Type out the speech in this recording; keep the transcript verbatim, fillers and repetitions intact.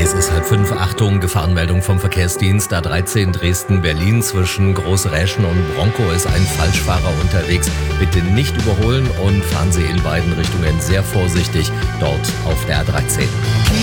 Es ist halb fünf. Achtung, Gefahrenmeldung vom Verkehrsdienst. A dreizehn Dresden-Berlin zwischen Großräschen und Bronkow ist ein Falschfahrer unterwegs. Bitte nicht überholen und fahren Sie in beiden Richtungen sehr vorsichtig dort auf der A dreizehn.